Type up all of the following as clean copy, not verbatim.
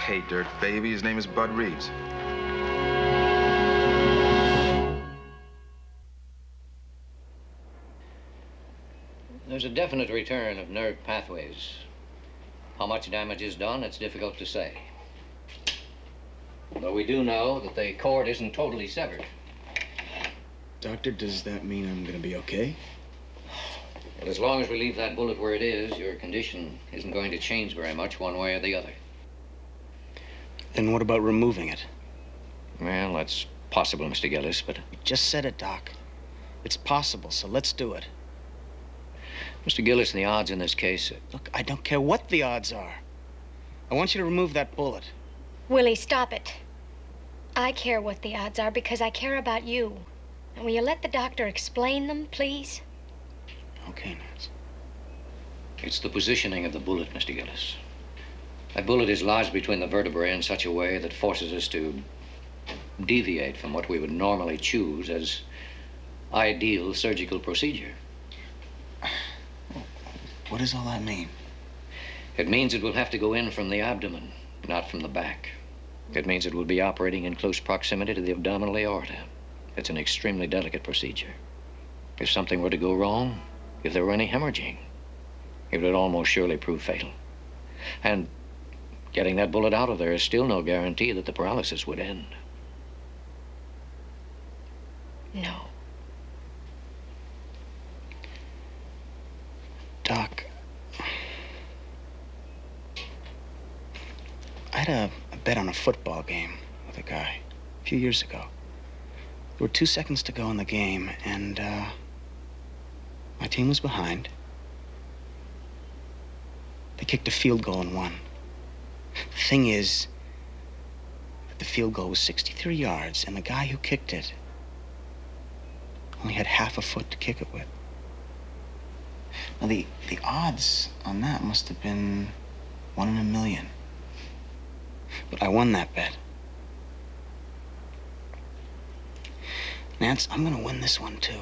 Hey, Dirt Baby, his name is Bud Reeves. There's a definite return of nerve pathways. How much damage is done, it's difficult to say. But we do know that the cord isn't totally severed. Doctor, does that mean I'm gonna be okay? Well, as long as we leave that bullet where it is, your condition isn't going to change very much one way or the other. Then what about removing it? Well, that's possible, Mr. Gillis, but... You just said it, Doc. It's possible, so let's do it. Mr. Gillis, the odds in this case... Look, I don't care what the odds are. I want you to remove that bullet. Willie, stop it. I care what the odds are because I care about you. And will you let the doctor explain them, please? Okay, Nance. It's the positioning of the bullet, Mr. Gillis. That bullet is lodged between the vertebrae in such a way that forces us to deviate from what we would normally choose as ideal surgical procedure. What does all that mean? It means it will have to go in from the abdomen, not from the back. It means it will be operating in close proximity to the abdominal aorta. It's an extremely delicate procedure. If something were to go wrong, if there were any hemorrhaging, it would almost surely prove fatal. And getting that bullet out of there is still no guarantee that the paralysis would end. No. Doc, I had a bet on a football game with a guy a few years ago. There were 2 seconds to go in the game, and my team was behind. They kicked a field goal and won. The thing is, the field goal was 63 yards, and the guy who kicked it only had half a foot to kick it with. Now, the odds on that must have been 1 in a million. But I won that bet. Nance, I'm gonna win this one, too.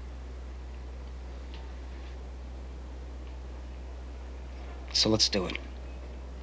So let's do it.